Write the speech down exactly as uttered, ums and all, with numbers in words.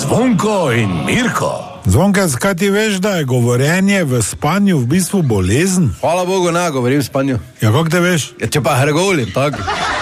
Zvonko in Mirko. Zvonka, kaj ti veš, da je govorjenje v spanju v bistvu bolezen? Hvala Bogu, ne govorim v spanju. Ja, kako te veš? Ja, če pa hrgolim, tako.